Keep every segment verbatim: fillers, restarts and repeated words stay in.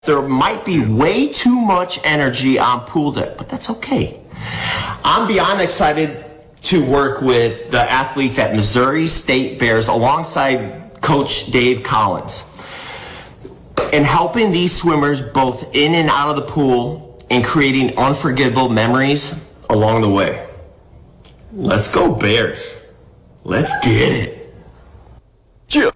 There might be way too much energy on pool deck, but that's okay. I'm beyond excited to work with the athletes at Missouri State Bears alongside Coach Dave Collins and helping these swimmers both in and out of the pool and creating unforgettable memories along the way. Let's go Bears. Let's get it. Chill.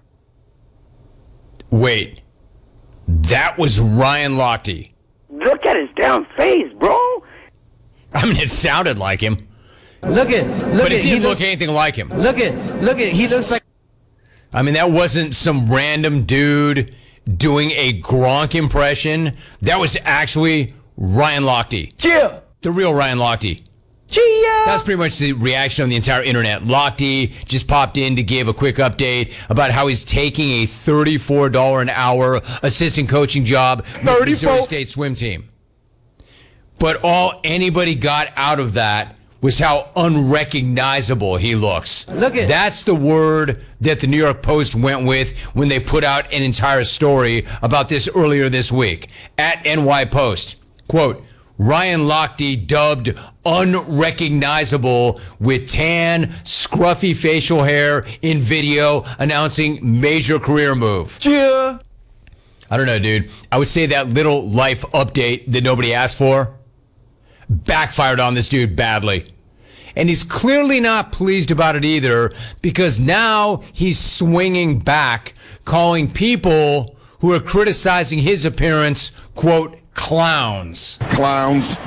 Wait. That was Ryan Lochte. Look at his damn face, bro. I mean, it sounded like him. Look at, look but it at, didn't look looks, anything like him. Look at, look at, he looks like. I mean, that wasn't some random dude doing a Gronk impression. That was actually Ryan Lochte. Chill. The real Ryan Lochte. Chia. That's pretty much the reaction on the entire internet. Lochte just popped in to give a quick update about how he's taking a thirty-four dollars an hour assistant coaching job with the Missouri State swim team. But all anybody got out of that was how unrecognizable he looks. Look at That's the word that the New York Post went with when they put out an entire story about this earlier this week. At N Y Post, quote, Ryan Lochte dubbed unrecognizable with tan, scruffy facial hair in video announcing major career move. Yeah. I don't know, dude. I would say that little life update that nobody asked for backfired on this dude badly. And he's clearly not pleased about it either because now he's swinging back, calling people who are criticizing his appearance, quote, clowns. Clowns.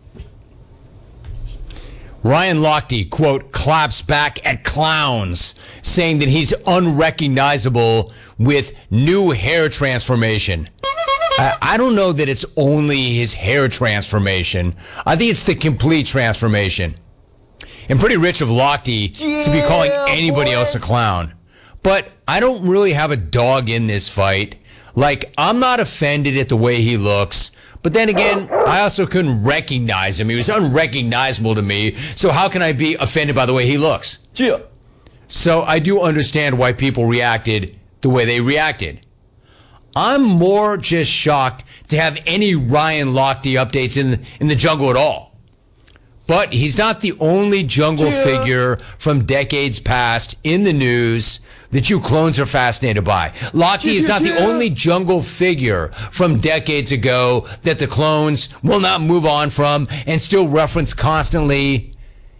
Ryan Lochte, quote, claps back at clowns, saying that he's unrecognizable with new hair transformation. I, I don't know that it's only his hair transformation. I think it's the complete transformation. And pretty rich of Lochte yeah, to be calling anybody boy. else a clown. But I don't really have a dog in this fight. Like, I'm not offended at the way he looks. But then again, I also couldn't recognize him. He was unrecognizable to me. So how can I be offended by the way he looks? Yeah. So I do understand why people reacted the way they reacted. I'm more just shocked to have any Ryan Lochte updates in, in the jungle at all. But he's not the only jungle yeah. figure from decades past in the news that you clones are fascinated by. Lochte is not the only jungle figure from decades ago that the clones will not move on from and still reference constantly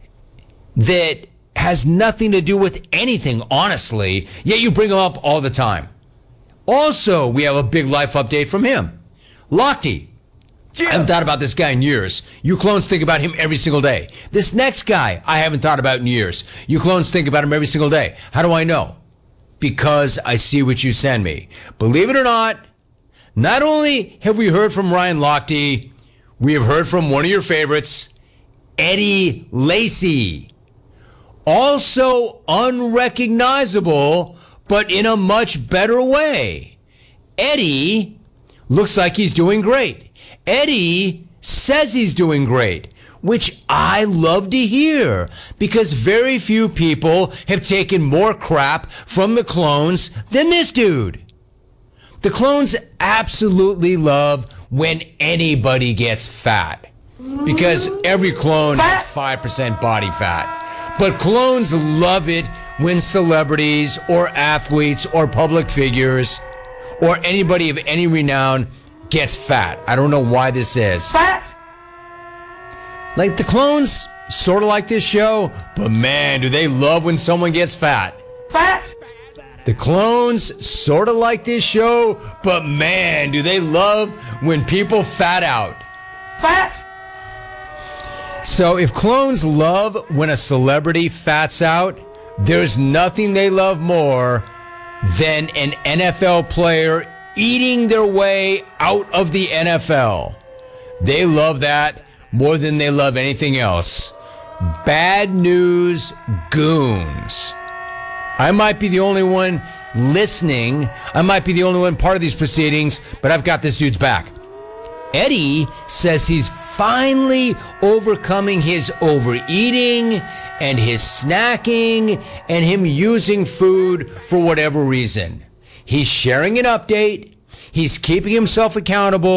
that has nothing to do with anything, honestly, yet you bring him up all the time. Also, we have a big life update from him. Lochte. I haven't thought about this guy in years. You clones think about him every single day. This next guy, I haven't thought about in years. You clones think about him every single day. How do I know? Because I see what you send me. Believe it or not, not only have we heard from Ryan Lochte, we have heard from one of your favorites, Eddie Lacy. Also unrecognizable, but in a much better way. Eddie looks like he's doing great. Eddie says he's doing great, which I love to hear because very few people have taken more crap from the clones than this dude. The clones absolutely love when anybody gets fat because every clone has five percent body fat. But clones love it when celebrities or athletes or public figures or anybody of any renown gets fat. I don't know why this is. Fat? Like the clones, sort of like this show, but man, do they love when someone gets fat. Fat? The clones, sort of like this show, but man, do they love when people fat out. Fat? So if clones love when a celebrity fats out, there's nothing they love more than an N F L player eating their way out of the N F L. They love that more than they love anything else. Bad news goons. I might be the only one listening. I might be the only one part of these proceedings, but I've got this dude's back. Eddie says he's finally overcoming his overeating and his snacking and him using food for whatever reason. He's sharing an update. He's keeping himself accountable.